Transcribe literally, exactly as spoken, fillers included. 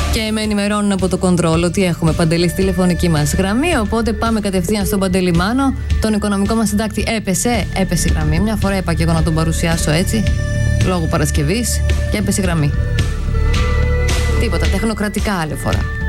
Και με ενημερώνουν από το κοντρόλ ότι έχουμε Παντελή στη τηλεφωνική μας γραμμή. Οπότε πάμε κατευθείαν στον Παντελή Μάνο. Τον οικονομικό μας συντάκτη έπεσε. Έπεσε η γραμμή. Μια φορά είπα και εγώ να τον παρουσιάσω έτσι, λόγω Παρασκευής, και έπεσε η γραμμή. Τίποτα, τεχνοκρατικά άλλη φορά.